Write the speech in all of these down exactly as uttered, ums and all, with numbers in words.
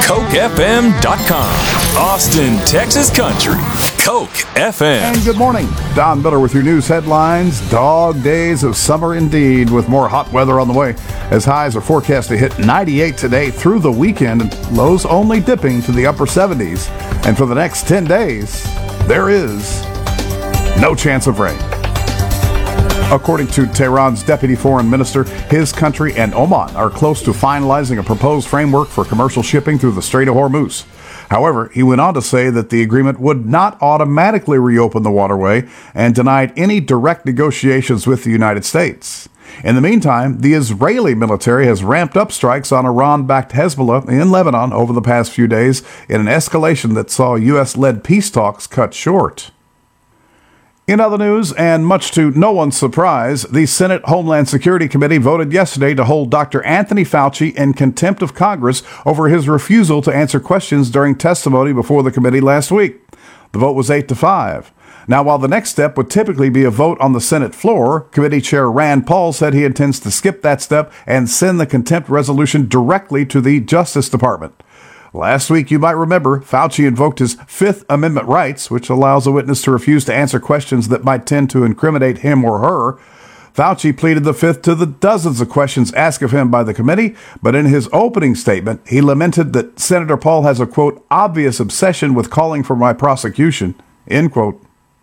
Coke F M dot com. Austin, Texas Country. Coke F M. And good morning. Don Miller with your news headlines. Dog days of summer indeed, with more hot weather on the way, as highs are forecast to hit ninety-eight today through the weekend, and lows only dipping to the upper seventies. And for the next ten days, there is no chance of rain. According to Tehran's deputy foreign minister, his country and Oman are close to finalizing a proposed framework for commercial shipping through the Strait of Hormuz. However, he went on to say that the agreement would not automatically reopen the waterway and denied any direct negotiations with the United States. In the meantime, the Israeli military has ramped up strikes on Iran-backed Hezbollah in Lebanon over the past few days in an escalation that saw U S-led peace talks cut short. In other news, and much to no one's surprise, the Senate Homeland Security Committee voted yesterday to hold Doctor Anthony Fauci in contempt of Congress over his refusal to answer questions during testimony before the committee last week. The vote was eight to five. Now, while the next step would typically be a vote on the Senate floor, Committee Chair Rand Paul said he intends to skip that step and send the contempt resolution directly to the Justice Department. Last week, you might remember, Fauci invoked his Fifth Amendment rights, which allows a witness to refuse to answer questions that might tend to incriminate him or her. Fauci pleaded the Fifth to the dozens of questions asked of him by the committee, but in his opening statement, he lamented that Senator Paul has a, quote, obvious obsession with calling for my prosecution, end quote.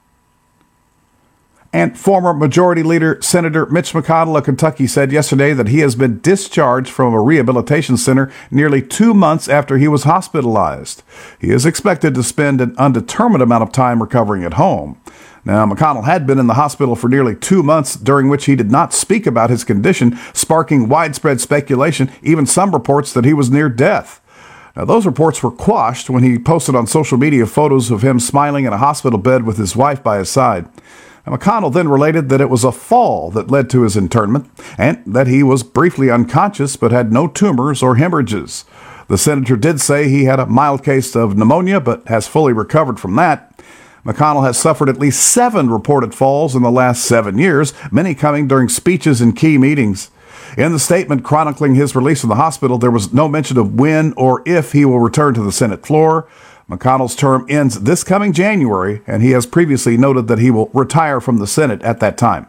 And former Majority Leader Senator Mitch McConnell of Kentucky said yesterday that he has been discharged from a rehabilitation center nearly two months after he was hospitalized. He is expected to spend an undetermined amount of time recovering at home. Now, McConnell had been in the hospital for nearly two months, during which he did not speak about his condition, sparking widespread speculation, even some reports that he was near death. Now, those reports were quashed when he posted on social media photos of him smiling in a hospital bed with his wife by his side. Now, McConnell then related that it was a fall that led to his internment and that he was briefly unconscious but had no tumors or hemorrhages. The senator did say he had a mild case of pneumonia but has fully recovered from that. McConnell has suffered at least seven reported falls in the last seven years, many coming during speeches and key meetings. In the statement chronicling his release from the hospital, there was no mention of when or if he will return to the Senate floor. McConnell's term ends this coming January, and he has previously noted that he will retire from the Senate at that time.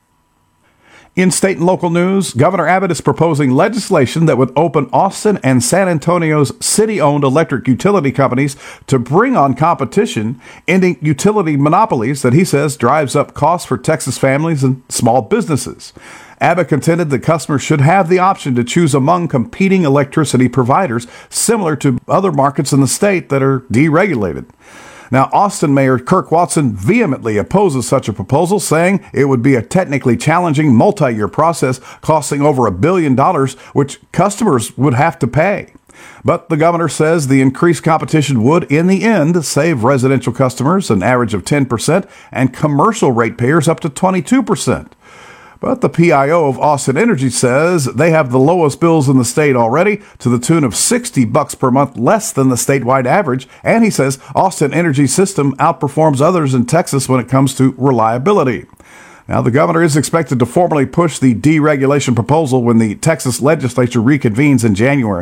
In state and local news, Governor Abbott is proposing legislation that would open Austin and San Antonio's city-owned electric utility companies to bring on competition, ending utility monopolies that he says drives up costs for Texas families and small businesses. Abbott contended that customers should have the option to choose among competing electricity providers, similar to other markets in the state that are deregulated. Now, Austin Mayor Kirk Watson vehemently opposes such a proposal, saying it would be a technically challenging multi-year process costing over a billion dollars, which customers would have to pay. But the governor says the increased competition would, in the end, save residential customers an average of ten percent and commercial ratepayers up to twenty-two percent. But the P I O of Austin Energy says they have the lowest bills in the state already, to the tune of sixty bucks per month less than the statewide average. And he says Austin Energy's system outperforms others in Texas when it comes to reliability. Now, the governor is expected to formally push the deregulation proposal when the Texas legislature reconvenes in January.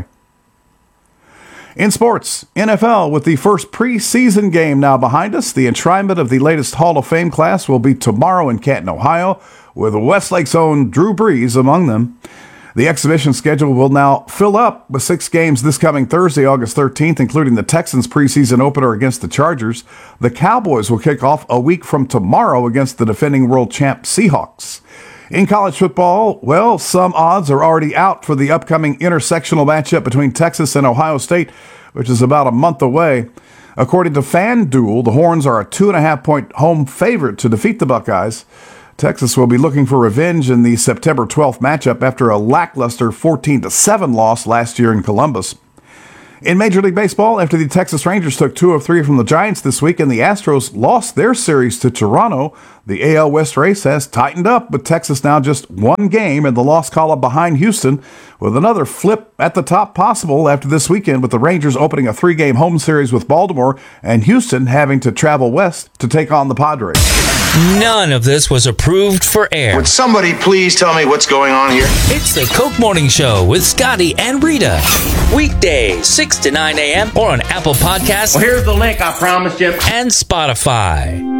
In sports, N F L, with the first preseason game now behind us, the enshrinement of the latest Hall of Fame class will be tomorrow in Canton, Ohio, with Westlake's own Drew Brees among them. The exhibition schedule will now fill up with six games this coming Thursday, August thirteenth, including the Texans' preseason opener against the Chargers. The Cowboys will kick off a week from tomorrow against the defending world champ Seahawks. In college football, well, some odds are already out for the upcoming intersectional matchup between Texas and Ohio State, which is about a month away. According to FanDuel, the Horns are a two and a half point home favorite to defeat the Buckeyes. Texas will be looking for revenge in the September twelfth matchup after a lackluster fourteen to seven loss last year in Columbus. In Major League Baseball, after the Texas Rangers took two of three from the Giants this week and the Astros lost their series to Toronto, The A L West race has tightened up, with Texas now just one game in the loss column behind Houston, with another flip at the top possible after this weekend, with the Rangers opening a three-game home series with Baltimore and Houston having to travel west to take on the Padres. None of this was approved for air. Would somebody please tell me what's going on here? It's the Coke Morning Show with Scotty and Rita. Weekdays, six to nine a.m. or on Apple Podcasts. Well, here's the link, I promised you. And Spotify.